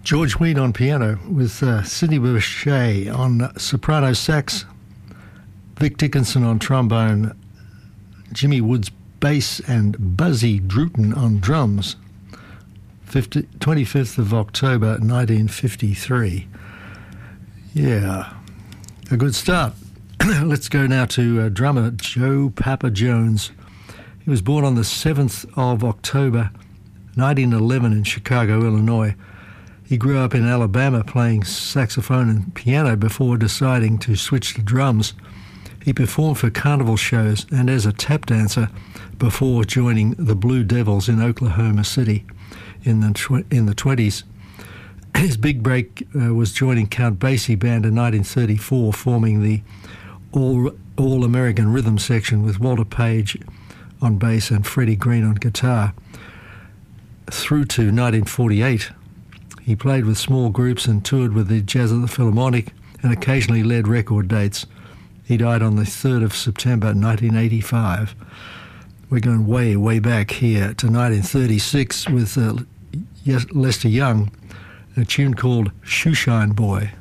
George Wein on piano with Sidney Bechet on soprano sax, Vic Dickinson on trombone, Jimmy Woods bass, and Buzzy Druten on drums. 25th of October 1953. Yeah, a good start. Let's go now to drummer Joe Papa Jones. He was born on the 7th of October 1911 in Chicago, Illinois. He grew up in Alabama playing saxophone and piano before deciding to switch to drums. He performed for carnival shows and as a tap dancer before joining the Blue Devils in Oklahoma City in the 20s. His big break was joining Count Basie Band in 1934, forming the All-American Rhythm section with Walter Page on bass and Freddie Green on guitar. Through to 1948, he played with small groups and toured with the Jazz at the Philharmonic and occasionally led record dates. He died on the 3rd of September 1985. We're going way, way back here to 1936 with Lester Young, a tune called Shoeshine Boy.